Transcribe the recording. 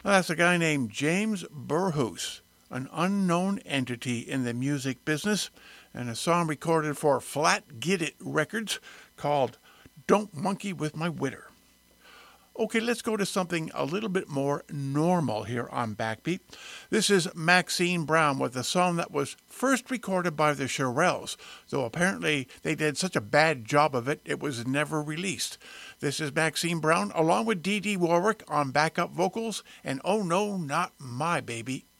That's a guy named James Burhus, an unknown entity in the music business, and a song recorded for Flat Git It Records called Don't Monkey with My Witter. Okay, let's go to something a little bit more normal here on Backbeat. This is Maxine Brown with a song that was first recorded by the Shirelles, though apparently they did such a bad job of it, it was never released. This is Maxine Brown along with Dee Dee Warwick on backup vocals, and Oh No, Not My Baby.